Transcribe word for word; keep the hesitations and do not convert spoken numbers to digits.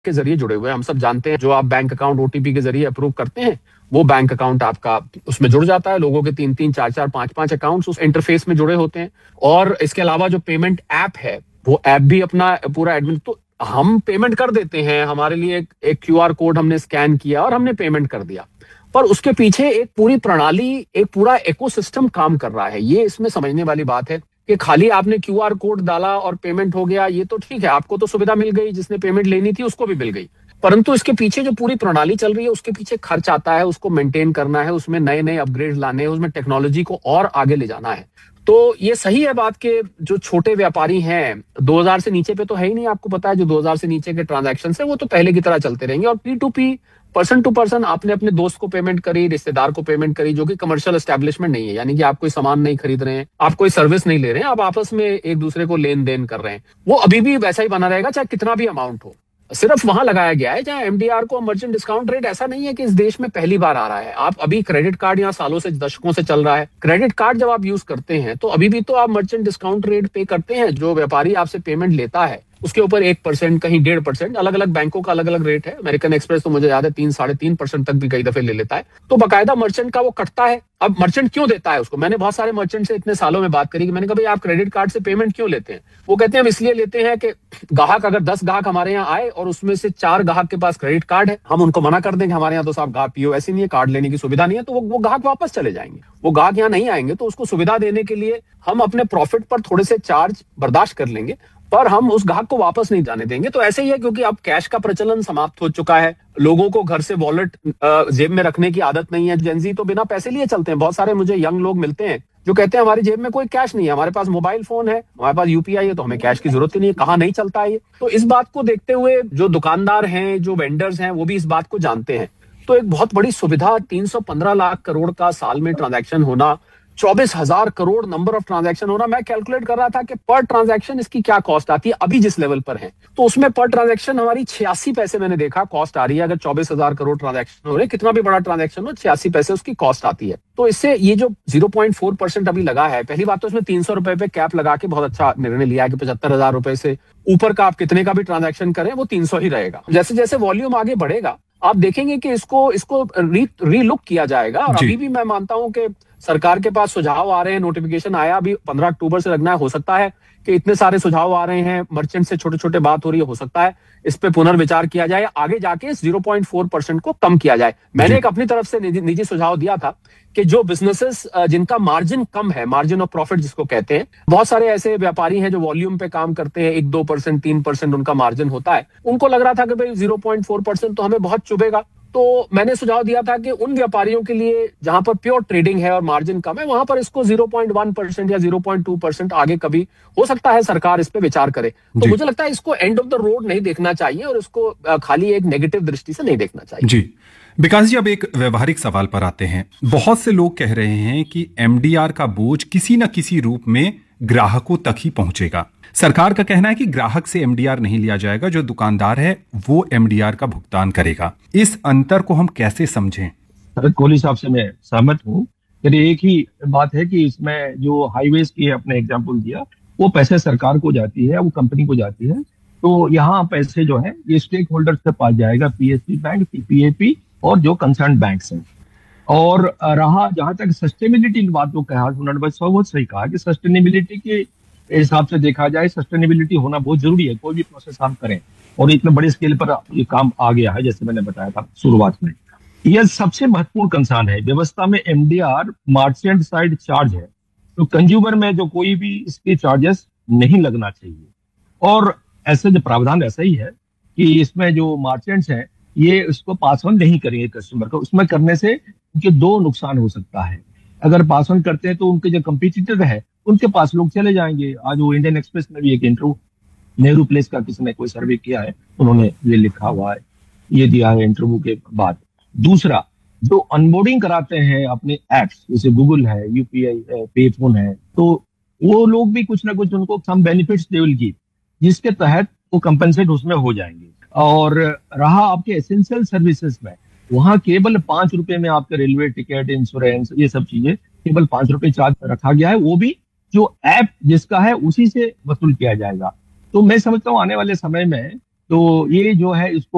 के जरिए जुड़े हुए हैं। हम सब जानते हैं, जो आप बैंक अकाउंट ओटीपी के जरिए अप्रूव करते हैं, वो बैंक अकाउंट आपका उसमें जुड़ जाता है। लोगों के तीन तीन चार चार पांच पांच अकाउंट्स उस इंटरफेस में जुड़े होते हैं। और इसके अलावा जो पेमेंट ऐप है, वो ऐप भी अपना पूरा एडमिन, तो हम पेमेंट कर देते हैं। हमारे लिए एक, एक क्यूआर कोड हमने स्कैन किया और हमने पेमेंट कर दिया, पर उसके पीछे एक पूरी प्रणाली, एक पूरा इकोसिस्टम काम कर रहा है। ये इसमें समझने वाली बात है कि खाली आपने क्यूआर कोड डाला और पेमेंट हो गया, ये तो ठीक है, आपको तो सुविधा मिल गई, जिसने पेमेंट लेनी थी उसको भी मिल गई, परंतु इसके पीछे जो पूरी प्रणाली चल रही है, उसके पीछे खर्च आता है, उसको मेंटेन करना है, उसमें नए नए अपग्रेड लाने हैं, उसमें टेक्नोलॉजी को और आगे ले जाना है। तो ये सही है बात के जो छोटे व्यापारी हैं, दो हज़ार से नीचे पे तो है ही नहीं। आपको पता है, जो दो हज़ार से नीचे के ट्रांजैक्शन है वो तो पहले की तरह चलते रहेंगे। और P to P, person to person, आपने अपने दोस्त को पेमेंट करी, रिश्तेदार को पेमेंट करी, जो कि कमर्शियल एस्टेब्लिशमेंट नहीं है, यानी कि आप कोई सामान नहीं खरीद रहे हैं, आप कोई सर्विस नहीं ले रहे हैं, आप आपस में एक दूसरे को लेन देन कर रहे हैं, वो अभी भी वैसा ही बना रहेगा, चाहे कितना भी अमाउंट हो। सिर्फ वहां लगाया गया है जहां एमडीआर को, मर्चेंट डिस्काउंट रेट, ऐसा नहीं है कि इस देश में पहली बार आ रहा है। आप अभी क्रेडिट कार्ड यहाँ सालों से, दशकों से चल रहा है। क्रेडिट कार्ड जब आप यूज करते हैं तो अभी भी तो आप मर्चेंट डिस्काउंट रेट पे करते हैं। जो व्यापारी आपसे पेमेंट लेता है उसके ऊपर एक परसेंट, कहीं डेढ़ परसेंट, अलग अलग बैंकों का अलग अलग रेट है। अमेरिकन एक्सप्रेस तो मुझे याद है तीन साढ़े तीन परसेंट तक भी कई दफे ले लेता है। तो बाकायदा मर्चेंट का वो कटता है। अब मर्चेंट क्यों देता है उसको? मैंने बहुत सारे मर्चेंट से इतने सालों में बात करी कि मैंने कहा भाई, आप क्रेडिट कार्ड से पेमेंट क्यों लेते हैं? वो कहते हैं हम इसलिए लेते हैं कि ग्राहक, अगर दस ग्राहक हमारे यहाँ आए और उसमें से चार ग्राहक के पास क्रेडिट कार्ड है, हम उनको मना कर दें कि हमारे यहाँ तो साहब ग्राहक पीओ ऐसी नहीं है, कार्ड लेने की सुविधा नहीं है, तो वो वो ग्राहक वापस चले जाएंगे। वो ग्राहक यहाँ नहीं आएंगे, तो उसको सुविधा देने के लिए हम अपने प्रॉफिट पर थोड़े से चार्ज बर्दाश्त कर लेंगे, पर हम उस ग्राहक को वापस नहीं जाने देंगे। तो ऐसे ही है, क्योंकि अब कैश का प्रचलन समाप्त हो चुका है। लोगों को घर से वॉलेट जेब में रखने की आदत नहीं है। जेंजी तो बिना पैसे लिए चलते हैं। बहुत सारे मुझे यंग लोग मिलते हैं जो कहते हैं हमारी जेब में कोई कैश नहीं है, हमारे पास मोबाइल फोन है, हमारे पास यूपीआई है, तो हमें कैश की जरूरत ही नहीं है। कहाँ नहीं चलता है ये? तो इस बात को देखते हुए जो दुकानदार हैं, जो वेंडर्स हैं, वो भी इस बात को जानते हैं। तो एक बहुत बड़ी सुविधा, तीन सौ पंद्रह लाख करोड़ का साल में ट्रांजैक्शन होना, चौबीस हजार करोड़ नंबर ऑफ ट्रांजैक्शन होना। मैं कैलकुलेट कर रहा था कि पर ट्रांजैक्शन इसकी क्या कॉस्ट आती है अभी जिस लेवल पर है, तो उसमें पर ट्रांजैक्शन हमारी छियासी पैसे मैंने देखा कॉस्ट आ रही है। अगर चौबीस हजार करोड़ ट्रांजैक्शन हो रहे, कितना भी बड़ा ट्रांजैक्शन हो, छियासी पैसे उसकी कॉस्ट आती है। तो इससे ये जो जीरो पॉइंट फोर परसेंट अभी लगा है, पहली बात तो इसमें तीन सौ रुपए पे कैप लगा के बहुत अच्छा निर्णय लिया है कि पचहत्तर हजार रुपए से ऊपर का आप कितने का भी ट्रांजैक्शन करें, वो तीन सौ ही रहेगा। जैसे जैसे वॉल्यूम आगे बढ़ेगा, आप देखेंगे कि इसको इसको री रीलुक किया जाएगा। और अभी भी मैं मानता हूं कि सरकार के पास सुझाव आ रहे हैं, नोटिफिकेशन आया अभी पंद्रह अक्टूबर से लगना है। हो सकता है कि इतने सारे सुझाव आ रहे हैं, मर्चेंट से छोटे छोटे बात हो रही है, हो सकता है इस पे पुनर्विचार किया जाए, आगे जाके जीरो पॉइंट फोर परसेंट को कम किया जाए। मैंने एक अपनी तरफ से निजी, निजी सुझाव दिया था कि जो बिजनेसेस जिनका मार्जिन कम है, मार्जिन ऑफ प्रॉफिट जिसको कहते हैं, बहुत सारे ऐसे व्यापारी हैं जो वॉल्यूम पे काम करते हैं, एक दो परसेंट तीन परसेंट उनका मार्जिन होता है, उनको लग रहा था कि भाई जीरो पॉइंट फोर परसेंट तो हमें बहुत चुभेगा। तो मैंने सुझाव दिया था कि उन व्यापारियों के लिए जहां पर प्योर ट्रेडिंग है और मार्जिन कम है, वहां पर इसको जीरो पॉइंट वन परसेंट या जीरो पॉइंट टू परसेंट आगे कभी हो सकता है सरकार इस पे विचार करे। तो मुझे लगता है इसको एंड ऑफ द रोड नहीं देखना चाहिए और इसको खाली एक नेगेटिव दृष्टि से नहीं देखना चाहिए। जी विकास जी, अब एक व्यवहारिक सवाल पर आते हैं। बहुत से लोग कह रहे हैं कि एमडीआर का बोझ किसी न किसी रूप में ग्राहकों तक ही पहुंचेगा। सरकार का कहना है कि ग्राहक से एमडीआर नहीं लिया जाएगा, जो दुकानदार है वो एमडीआर का भुगतान करेगा। इस अंतर को हम कैसे समझें? कोहली साहब से मैं सहमत हूँ। एक ही बात है कि इसमें जो हाईवेज की आपने एग्जांपल दिया, वो पैसे सरकार को जाती है, वो कंपनी को जाती है। तो यहाँ पैसे जो है ये स्टेक होल्डर्स के पास जाएगा, पीएससी बैंक, पीपीएपी और जो कंसर्न बैंक्स हैं। और रहा जहां तक सस्टेनेबिलिटी की बात, तो कहा उन्होंने बहुत सही कहा कि सस्टेनेबिलिटी के हिसाब से देखा जाए, सस्टेनेबिलिटी होना बहुत जरूरी है। कोई भी प्रोसेस हम करें, और इतने बड़े स्केल पर ये काम आ गया है, जैसे मैंने बताया था शुरुआत में। यह सबसे महत्वपूर्ण कंसर्न है व्यवस्था में। एमडीआर मार्चेंट साइड चार्ज है, तो कंज्यूमर में जो कोई भी इसके चार्जेस नहीं लगना चाहिए। और ऐसे जो प्रावधान ऐसा ही है कि इसमें जो मार्चेंट्स हैं ये उसको पास ऑन नहीं करेंगे कस्टमर को। उसमें करने से उनके दो नुकसान हो सकता है। अगर पास ऑन करते हैं तो उनके जो कंपटीटर है उनके पास लोग चले जाएंगे। आज वो इंडियन एक्सप्रेस में भी एक इंटरव्यू नेहरू प्लेस का किसी ने कोई सर्वे किया है, उन्होंने ये लिखा हुआ है, ये दिया है इंटरव्यू के बाद। दूसरा, जो अनबोर्डिंग कराते हैं अपने एप्स, जैसे गूगल है, यूपीआई है, पे फोन है, तो वो लोग भी कुछ ना कुछ उनको some benefits they will give, जिसके तहत वो कंपनसेट उसमें हो जाएंगे। और रहा आपके एसेंशियल सर्विसेज में, वहां केवल पांच रुपए में आपके रेलवे टिकट, इंश्योरेंस, ये सब चीजें केवल पांच रुपए चार्ज रखा गया है। वो भी जो ऐप जिसका है उसी से वसूल किया जाएगा। तो मैं समझता हूँ आने वाले समय में तो ये जो है इसको